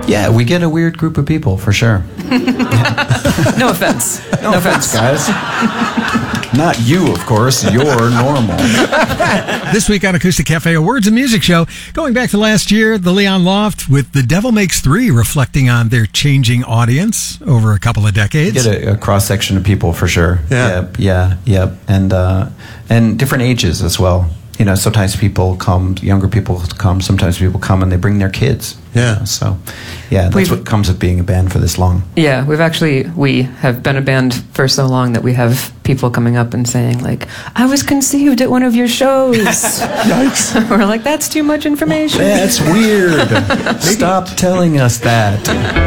Yeah, we get a weird group of people, for sure. No offense. No offense, guys. Not you, of course. You're normal. This week on Acoustic Cafe, a Words and Music show. Going back to last year, the Leon Loft with The Devil Makes Three, reflecting on their changing audience over a couple of decades. Get a cross-section of people, for sure. Yeah. Yep. And different ages as well. You know, sometimes people come, younger people come, sometimes people come and they bring their kids. Yeah. So, yeah, that's what comes with being a band for this long. Yeah, we have been a band for so long that we have people coming up and saying, like, I was conceived at one of your shows. Yikes. We're like, that's too much information. That's weird. Stop telling us that.